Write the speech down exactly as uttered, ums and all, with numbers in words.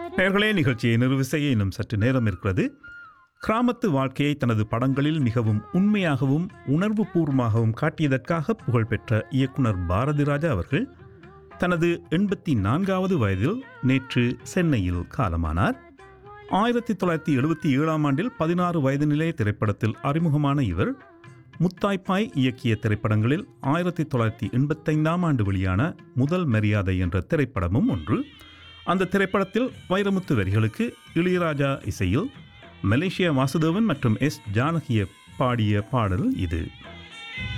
பெயர்களே நிகழ்ச்சியை நிறைவு செய்ய இன்னும் சற்று நேரம் இருக்கிறது. கிராமத்து வாழ்க்கையை தனது படங்களில் மிகவும் உண்மையாகவும் உணர்வுபூர்வமாகவும் காட்டியதற்காக புகழ்பெற்ற இயக்குனர் பாரதி ராஜா அவர்கள் தனது எண்பத்தி நான்காவது வயதில் நேற்று சென்னையில் காலமானார். ஆயிரத்தி தொள்ளாயிரத்தி எழுபத்தி ஏழாம் ஆண்டில் பதினாறு வயது நிலை திரைப்படத்தில் அறிமுகமான இவர் முத்தாய்ப்பாய் இயக்கிய திரைப்படங்களில் ஆயிரத்தி தொள்ளாயிரத்தி எண்பத்தைந்தாம் ஆண்டு வெளியான முதல் மரியாதை என்ற திரைப்படமும் ஒன்று. அந்த திரைப்படத்தில் வைரமுத்து வரிகளுக்கு இளையராஜா இசையில் மலேசியா வாசுதேவன் மற்றும் எஸ் ஜானகிய பாடிய பாடல் இது.